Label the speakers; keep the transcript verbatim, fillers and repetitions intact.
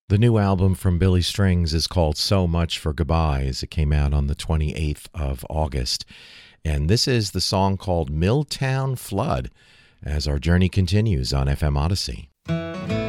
Speaker 1: The new album from Billy Strings is called So Much for Goodbyes. It came out on the twenty-eighth of August. And this is the song called Milltown Flood as our journey continues on F M Odyssey.